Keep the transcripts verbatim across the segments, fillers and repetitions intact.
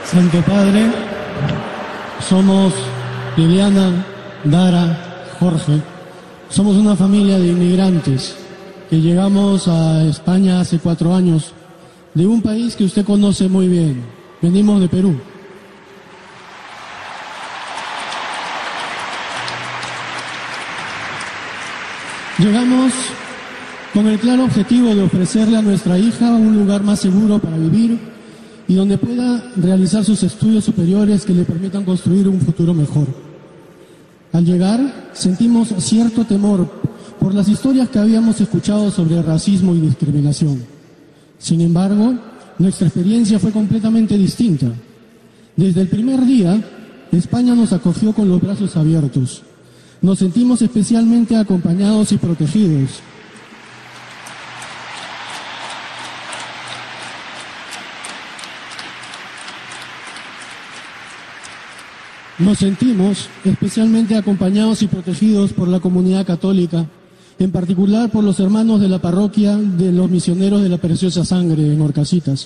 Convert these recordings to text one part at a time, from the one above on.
Santo Padre, somos Liliana, Dara, Jorge. Somos una familia de inmigrantes que llegamos a España hace cuatro años, de un país que usted conoce muy bien. Venimos de Perú. Llegamos con el claro objetivo de ofrecerle a nuestra hija un lugar más seguro para vivir y donde pueda realizar sus estudios superiores que le permitan construir un futuro mejor. Al llegar, sentimos cierto temor por las historias que habíamos escuchado sobre racismo y discriminación. Sin embargo, nuestra experiencia fue completamente distinta. Desde el primer día, España nos acogió con los brazos abiertos. Nos sentimos especialmente acompañados y protegidos. Nos sentimos especialmente acompañados y protegidos por la comunidad católica, en particular por los hermanos de la parroquia de los misioneros de la Preciosa Sangre en Horcasitas.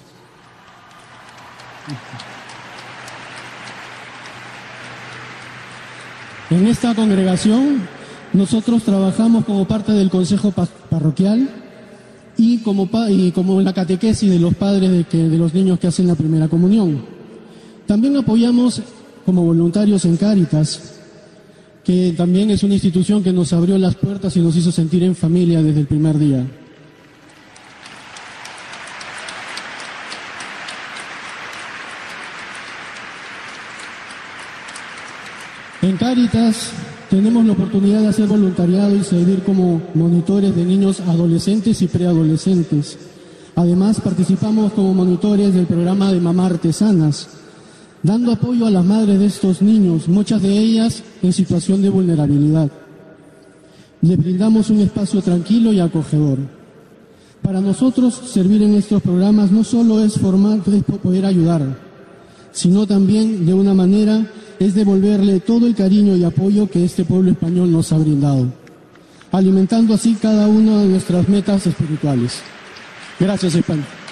En esta congregación nosotros trabajamos como parte del consejo parroquial y como, pa y como la catequesis de los padres de, que, de los niños que hacen la primera comunión. También apoyamos como voluntarios en Cáritas, que también es una institución que nos abrió las puertas y nos hizo sentir en familia desde el primer día. En Cáritas tenemos la oportunidad de hacer voluntariado y servir como monitores de niños adolescentes y preadolescentes. Además, participamos como monitores del programa de Mamá Artesanas, dando apoyo a las madres de estos niños, muchas de ellas en situación de vulnerabilidad. Les brindamos un espacio tranquilo y acogedor. Para nosotros, servir en estos programas no solo es formar, es poder ayudar, sino también, de una manera, es devolverle todo el cariño y apoyo que este pueblo español nos ha brindado, alimentando así cada una de nuestras metas espirituales. Gracias, España.